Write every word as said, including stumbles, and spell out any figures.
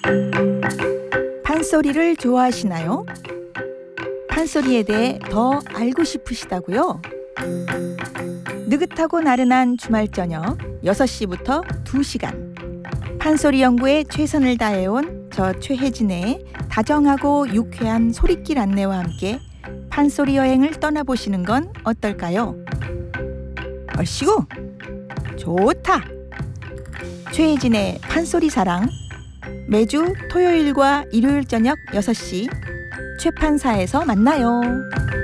판소리를 좋아하시나요? 판소리에 대해 더 알고 싶으시다고요? 느긋하고 나른한 주말 저녁 여섯 시부터 두 시간 판소리 연구에 최선을 다해온 저 최혜진의 다정하고 유쾌한 소리길 안내와 함께 판소리 여행을 떠나보시는 건 어떨까요? 얼씨구 좋다! 최혜진의 판소리 사랑 매주 토요일과 일요일 저녁 여섯 시 최판사에서 만나요.